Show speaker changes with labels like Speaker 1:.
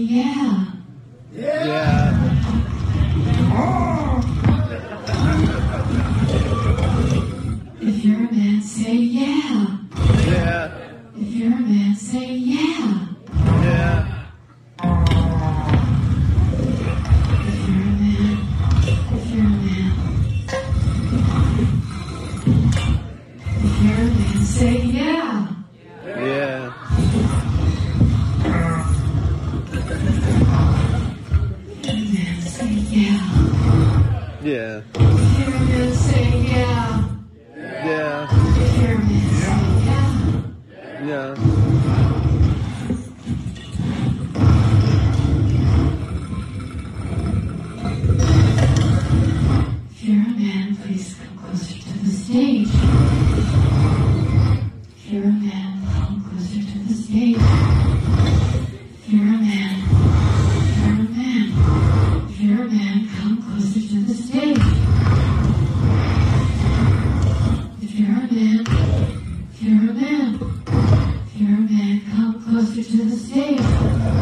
Speaker 1: Yeah.
Speaker 2: Yeah.
Speaker 1: If you're a man, say yeah.
Speaker 2: Yeah.
Speaker 1: If you're a man, say yeah.
Speaker 2: Yeah.
Speaker 1: If you're a man, if you're a man. If you're a man, say yeah.
Speaker 2: Yeah.
Speaker 1: If you're a man, say yeah.
Speaker 2: Yeah.
Speaker 1: If you're a man, say yeah.
Speaker 2: Yeah.
Speaker 1: If you're a man, say yeah.
Speaker 2: Yeah.
Speaker 1: If you're a man, please come closer to the stage. If you're a man, come closer to the stage. If you're a man, if you're a man, if you're a man, come closer to the stage. If you're a man, if you're a man, if you're a man, come closer to the stage.